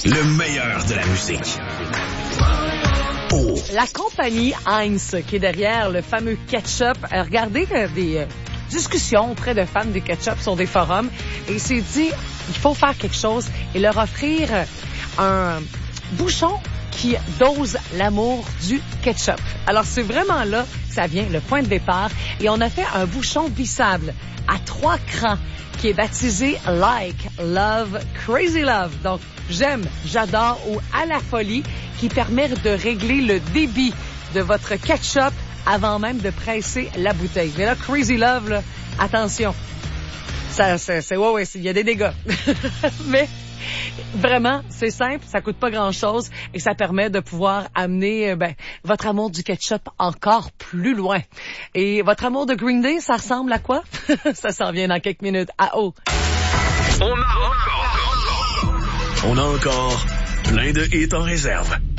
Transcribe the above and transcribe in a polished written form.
Le meilleur de la musique. Oh. La compagnie Heinz, qui est derrière le fameux ketchup, a regardé des discussions auprès de fans de ketchup sur des forums et s'est dit, il faut faire quelque chose et leur offrir un bouchon qui dose l'amour du ketchup. Alors, c'est vraiment là que ça vient, le point de départ. Et on a fait un bouchon bissable à 3 crans qui est baptisé Like, Love, Crazy Love. Donc, j'aime, j'adore ou à la folie qui permet de régler le débit de votre ketchup avant même de presser la bouteille. Mais là, Crazy Love, là, attention. Ouais, il y a des dégâts. Mais vraiment, c'est simple, ça coûte pas grand-chose et ça permet de pouvoir amener votre amour du ketchup encore plus loin. Et votre amour de Green Day, ça ressemble à quoi? Ça s'en vient dans quelques minutes. À haut. On a encore plein de hits en réserve.